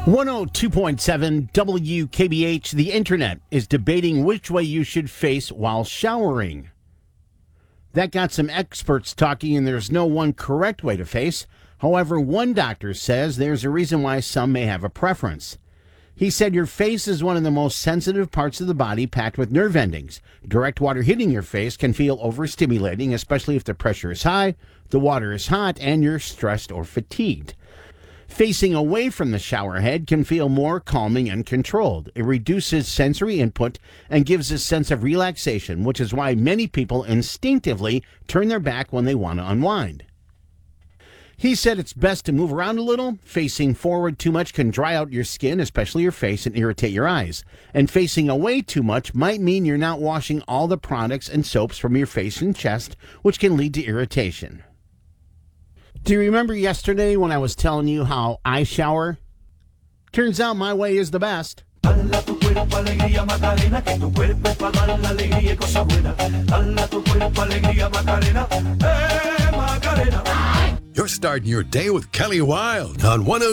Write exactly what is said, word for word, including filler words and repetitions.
one oh two point seven W K B H, the internet is debating which way you should face while showering. That got some experts talking, and there's no one correct way to face. However, one doctor says there's a reason why some may have a preference. He said your face is one of the most sensitive parts of the body, packed with nerve endings. Direct water hitting your face can feel overstimulating, especially if the pressure is high, the water is hot, and you're stressed or fatigued. Facing away from the shower head can feel more calming and controlled. It reduces sensory input and gives a sense of relaxation, which is why many people instinctively turn their back when they want to unwind. He said it's best to move around a little. Facing forward too much can dry out your skin, especially your face, and irritate your eyes. And facing away too much might mean you're not washing all the products and soaps from your face and chest, which can lead to irritation. Do you remember yesterday when I was telling you how I shower? Turns out my way is the best. You're starting your day with Kelly Wilde on one oh